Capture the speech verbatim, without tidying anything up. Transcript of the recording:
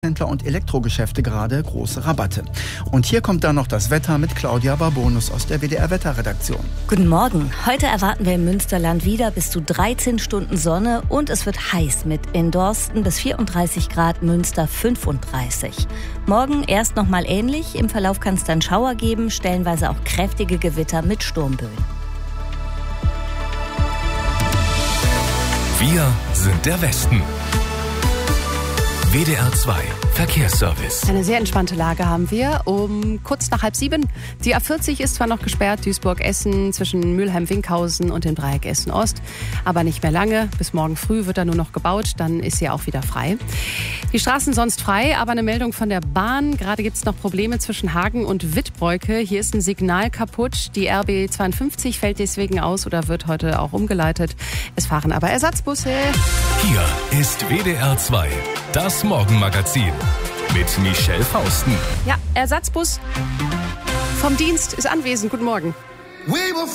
Händler und Elektrogeschäfte gerade große Rabatte. Und hier kommt dann noch das Wetter mit Claudia Barbonus aus der W D R-Wetterredaktion. Guten Morgen. Heute erwarten wir im Münsterland wieder bis zu dreizehn Stunden Sonne und es wird heiß mit in Dorsten bis vierunddreißig Grad, Münster fünfunddreißig. Morgen erst noch mal ähnlich. Im Verlauf kann es dann Schauer geben, stellenweise auch kräftige Gewitter mit Sturmböen. Wir sind der Westen. W D R zwei Verkehrsservice. Eine sehr entspannte Lage haben wir. Um kurz nach halb sieben. Die A vierzig ist zwar noch gesperrt, Duisburg-Essen zwischen Mülheim-Winkhausen und dem Dreieck Essen-Ost, aber nicht mehr lange. Bis morgen früh wird da nur noch gebaut, dann ist sie auch wieder frei. Die Straßen sonst frei, aber eine Meldung von der Bahn. Gerade gibt es noch Probleme zwischen Hagen und Wittbreuke. Hier ist ein Signal kaputt. Die R B zweiundfünfzig fällt deswegen aus oder wird heute auch umgeleitet. Es fahren aber Ersatzbusse. Hier ist W D R zwei, das Morgenmagazin mit Michelle Fausten. Ja, Ersatzbus vom Dienst ist anwesend. Guten Morgen.